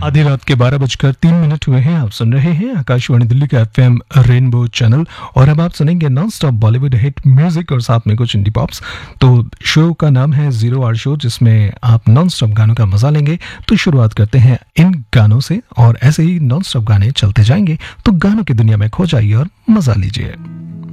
आधी रात के 12:03 हुए हैं। आप सुन रहे हैं आकाशवाणी दिल्ली का एफएम रेनबो चैनल और अब आप सुनेंगे non stop Bollywood hit music और साथ में कुछ इंडी पॉप्स। तो शो का नाम है जीरो आवर शो, जिसमें आप नॉन स्टॉप गानों का मजा लेंगे। तो शुरुआत करते हैं इन गानों से और ऐसे ही नॉन स्टॉप गाने चलते जाएंगे। तो गानों की दुनिया में खो जाइए और मजा लीजिए।